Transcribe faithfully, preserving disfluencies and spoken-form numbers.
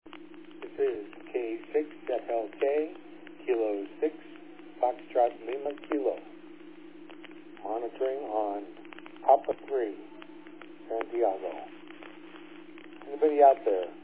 This is K six F L K, Kilo six, Foxtrot Lima Kilo. Monitoring on Papa three, Santiago. Anybody out there?